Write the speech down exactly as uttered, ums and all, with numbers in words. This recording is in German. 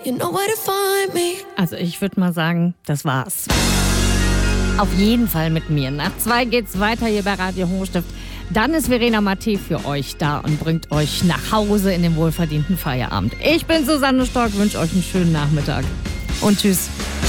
You know where to find me. Also ich würde mal sagen, das war's. Auf jeden Fall mit mir. Nach zwei geht's weiter hier bei Radio Hochstift. Dann ist Verena Mattei für euch da und bringt euch nach Hause in den wohlverdienten Feierabend. Ich bin Susanne Stork, wünsche euch einen schönen Nachmittag. Und tschüss.